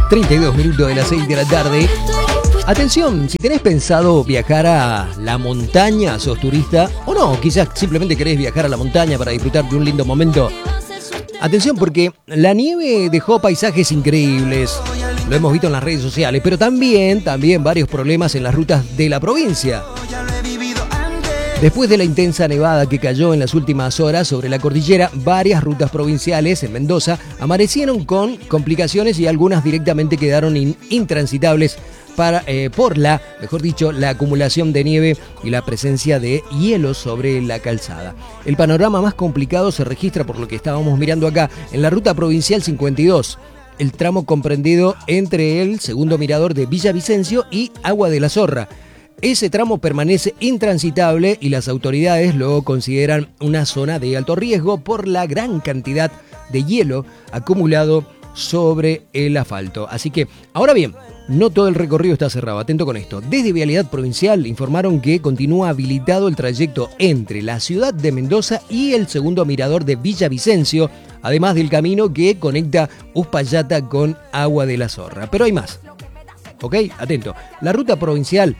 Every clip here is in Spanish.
32 minutos de las 6 de la tarde. Atención, si tenés pensado viajar a la montaña, sos turista, o no, quizás simplemente querés viajar a la montaña para disfrutar de un lindo momento. Atención, porque la nieve dejó paisajes increíbles, lo hemos visto en las redes sociales, pero también varios problemas en las rutas de la provincia. Después de la intensa nevada que cayó en las últimas horas sobre la cordillera, varias rutas provinciales en Mendoza amanecieron con complicaciones y algunas directamente quedaron intransitables por la acumulación de nieve y la presencia de hielo sobre la calzada. El panorama más complicado se registra, por lo que estábamos mirando acá, en la ruta provincial 52, el tramo comprendido entre el segundo mirador de Villavicencio y Agua de la Zorra. Ese tramo permanece intransitable y las autoridades lo consideran una zona de alto riesgo por la gran cantidad de hielo acumulado sobre el asfalto. Así que, ahora bien, no todo el recorrido está cerrado. Atento con esto. Desde Vialidad Provincial informaron que continúa habilitado el trayecto entre la ciudad de Mendoza y el segundo mirador de Villavicencio, además del camino que conecta Uspallata con Agua de la Zorra. Pero hay más. ¿Ok? Atento. La ruta provincial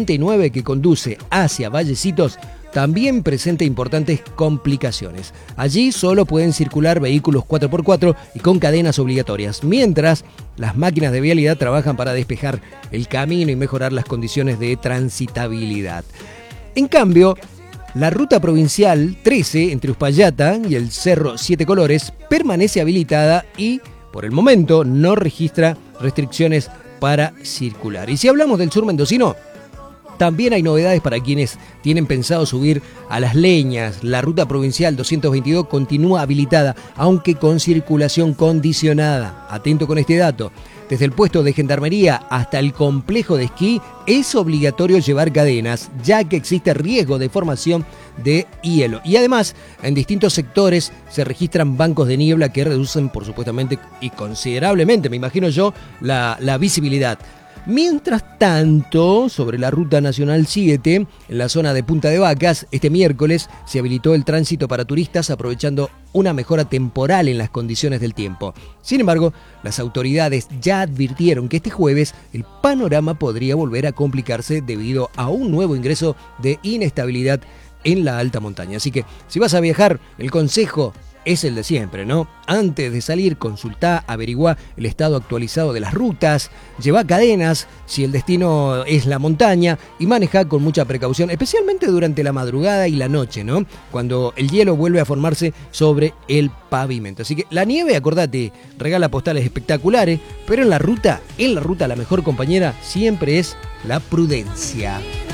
89 que conduce hacia Vallecitos también presenta importantes complicaciones. Allí solo pueden circular vehículos 4x4 y con cadenas obligatorias, mientras las máquinas de vialidad trabajan para despejar el camino y mejorar las condiciones de transitabilidad. En cambio, la ruta provincial 13 entre Uspallata y el Cerro Siete Colores permanece habilitada y, por el momento, no registra restricciones para circular. Y si hablamos del sur mendocino, también hay novedades para quienes tienen pensado subir a Las Leñas. La ruta provincial 222 continúa habilitada, aunque con circulación condicionada. Atento con este dato. Desde el puesto de gendarmería hasta el complejo de esquí es obligatorio llevar cadenas, ya que existe riesgo de formación de hielo. Y además, en distintos sectores se registran bancos de niebla que reducen, por supuestamente y considerablemente, me imagino yo, la visibilidad. Mientras tanto, sobre la Ruta Nacional 7, en la zona de Punta de Vacas, este miércoles se habilitó el tránsito para turistas aprovechando una mejora temporal en las condiciones del tiempo. Sin embargo, las autoridades ya advirtieron que este jueves el panorama podría volver a complicarse debido a un nuevo ingreso de inestabilidad en la alta montaña. Así que, si vas a viajar, el consejo es el de siempre, ¿no? Antes de salir, consultá, averiguá el estado actualizado de las rutas, llevá cadenas si el destino es la montaña y manejá con mucha precaución, especialmente durante la madrugada y la noche, ¿no? Cuando el hielo vuelve a formarse sobre el pavimento. Así que la nieve, acordate, regala postales espectaculares, pero en la ruta la mejor compañera siempre es la prudencia.